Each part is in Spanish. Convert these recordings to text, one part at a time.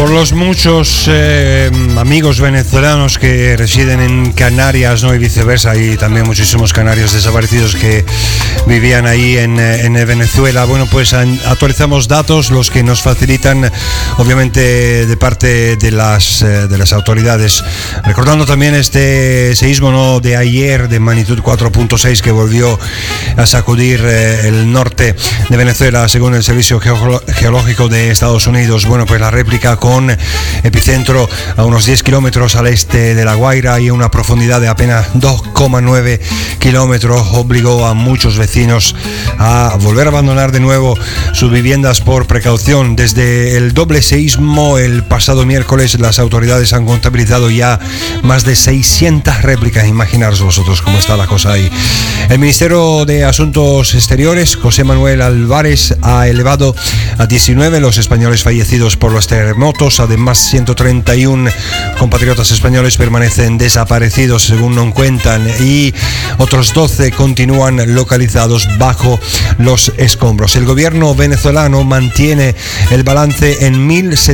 Por los muchos amigos venezolanos que residen en Canarias, ¿no? Y viceversa, y también muchísimos canarios desaparecidos que vivían ahí en Venezuela. Bueno, pues actualizamos datos, los que nos facilitan, obviamente, de parte de las autoridades. Recordando también este seísmo, ¿no?, de ayer de magnitud 4.6 que volvió a sacudir el norte de Venezuela, según el Servicio Geológico de Estados Unidos. Bueno, pues la réplica con epicentro a unos 10 kilómetros al este de La Guaira y a una profundidad de apenas 2,9 kilómetros obligó a muchos vecinos a volver a abandonar de nuevo sus viviendas por precaución. Desde el doble seísmo el pasado miércoles, las autoridades han contabilizado ya más de 600 réplicas. Imaginaros vosotros cómo está la cosa ahí. El Ministerio de Asuntos Exteriores, José Manuel Álvarez, ha elevado a 19 los españoles fallecidos por los terremotos. Además, 131 compatriotas españoles permanecen desaparecidos, según nos cuentan, y otros 12 continúan localizados bajo los escombros. El gobierno venezolano mantiene el balance en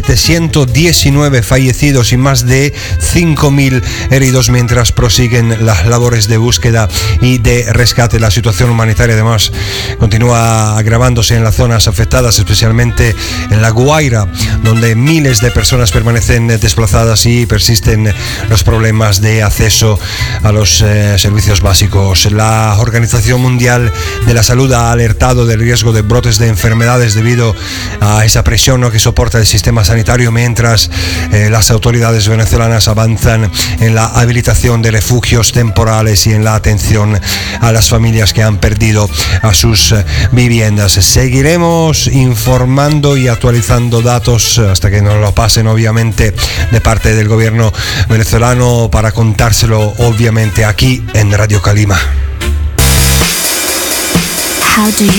1.719 fallecidos y más de 5.000 heridos mientras prosiguen las labores de búsqueda y de rescate. La situación humanitaria, además, continúa agravándose en las zonas afectadas, especialmente en La Guaira, donde miles de personas permanecen desplazadas y persisten los problemas de acceso a los servicios básicos. La Organización Mundial de la Salud ha alertado del riesgo de brotes de enfermedades debido a esa presión, ¿no?, que soporta el sistema sanitario, mientras las autoridades venezolanas avanzan en la habilitación de refugios temporales y en la atención a las familias que han perdido a sus viviendas. Seguiremos informando y actualizando datos hasta que nos lo pasen, obviamente, de parte del gobierno venezolano, para contárselo, obviamente, aquí en Radio Calima.